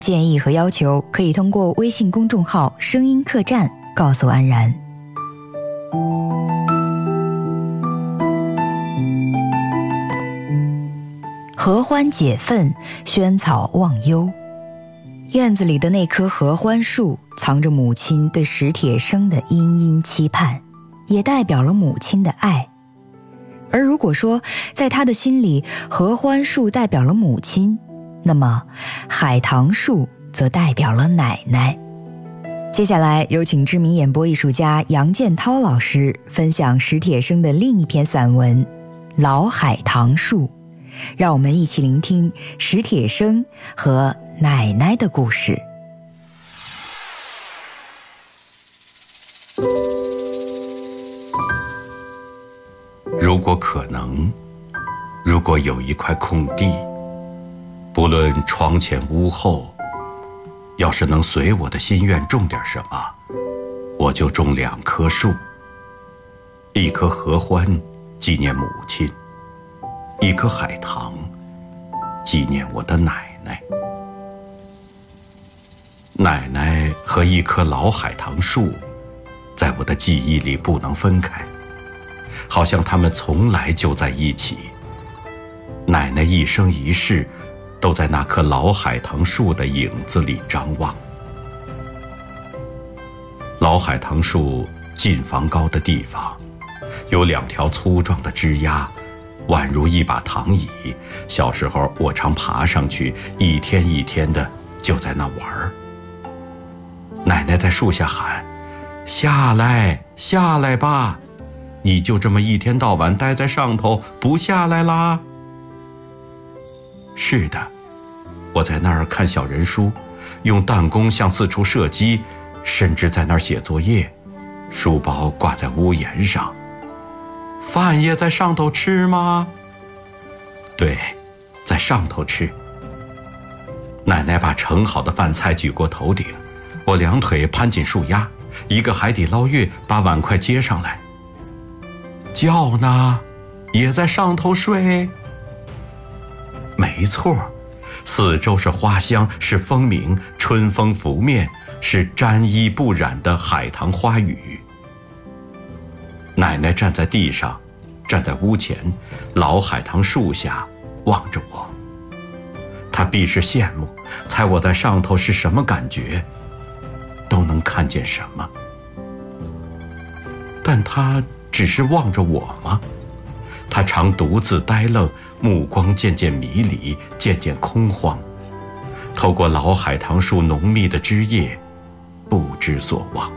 建议和要求可以通过微信公众号声音客栈告诉安然。合欢解愤，萱草忘忧。院子里的那棵合欢树藏着母亲对史铁生的殷殷期盼，也代表了母亲的爱。而如果说在他的心里合欢树代表了母亲，那么海棠树则代表了奶奶。接下来有请知名演播艺术家杨建涛老师分享史铁生的另一篇散文《老海棠树》，让我们一起聆听史铁生和奶奶的故事。 如果可能，如果有一块空地，不论窗前屋后，要是能随我的心愿种点什么，我就种2棵树。一棵合欢，纪念母亲；一棵海棠，纪念我的奶奶。奶奶和一棵老海棠树，在我的记忆里不能分开，好像他们从来就在一起。奶奶一生一世都在那棵老海棠树的影子里张望。老海棠树近房高的地方，有2条粗壮的枝丫，宛如一把躺椅。小时候我常爬上去，一天一天的就在那玩。奶奶在树下喊：下来，下来吧，你就这么一天到晚待在上头，不下来啦。是的，我在那儿看小人书，用弹弓向四处射击，甚至在那儿写作业，书包挂在屋檐上。饭也在上头吃吗？对，在上头吃。奶奶把盛好的饭菜举过头顶，我2腿攀进树丫，一个海底捞月把碗筷接上来。觉呢，也在上头睡。没错，四周是花香，是风鸣，春风拂面，是沾衣不染的海棠花雨。奶奶站在地上，站在屋前，老海棠树下望着我。她必是羡慕，猜我在上头是什么感觉，都能看见什么。但她只是望着我吗？她常独自呆愣，目光渐渐迷离，渐渐空荒，透过老海棠树浓密的枝叶，不知所望。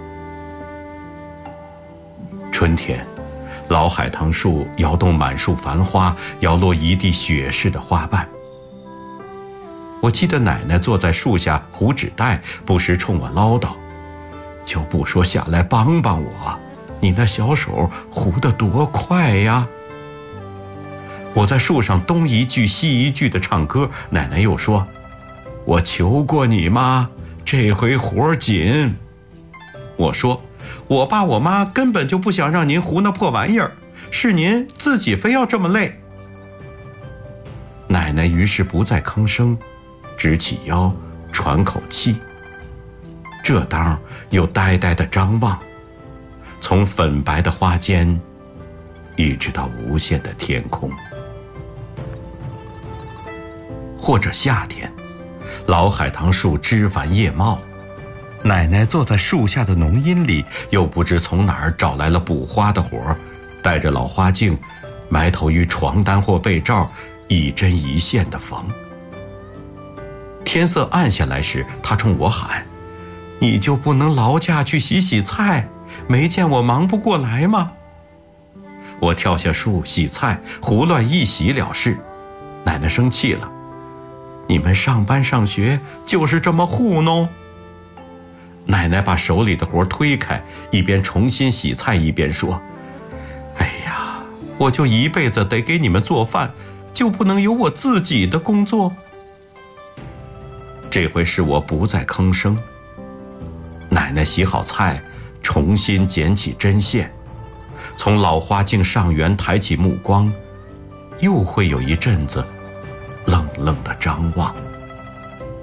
春天，老海棠树摇动满树繁花，摇落一地雪似的花瓣。我记得奶奶坐在树下糊纸袋，不时冲我唠叨：就不说下来帮帮我，你那小手糊得多快呀。我在树上东一句西一句的唱歌，奶奶又说：我求过你吗？这回活紧。我说：我爸我妈根本就不想让您糊那破玩意儿，是您自己非要这么累。奶奶于是不再吭声，直起腰，喘口气，这当又呆呆地张望，从粉白的花间一直到无限的天空。或者夏天，老海棠树枝繁叶茂，奶奶坐在树下的浓荫里，又不知从哪儿找来了补花的活儿，带着老花镜，埋头于床单或被罩，一针一线的缝。天色暗下来时，她冲我喊：你就不能劳驾去洗洗菜？没见我忙不过来吗？我跳下树洗菜，胡乱一洗了事。奶奶生气了：你们上班上学就是这么糊弄？奶奶把手里的活推开，一边重新洗菜一边说：哎呀，我就一辈子得给你们做饭，就不能有我自己的工作？这回是我不再吭声。奶奶洗好菜，重新捡起针线，从老花镜上缘抬起目光，又会有一阵子愣愣的张望。